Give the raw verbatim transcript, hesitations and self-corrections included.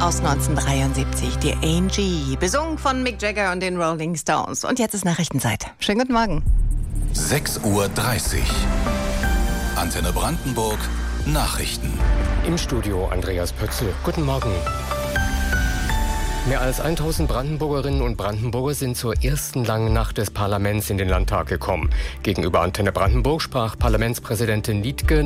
aus neunzehnhundertdreiundsiebzig, die Angie, besungen von Mick Jagger und den Rolling Stones. Und jetzt ist Nachrichtenzeit. Schönen guten Morgen. sechs Uhr dreißig. Antenne Brandenburg, Nachrichten. Im Studio Andreas Pötzl. Guten Morgen. Mehr als tausend Brandenburgerinnen und Brandenburger sind zur ersten langen Nacht des Parlaments in den Landtag gekommen. Gegenüber Antenne Brandenburg sprach Parlamentspräsidentin Liedtke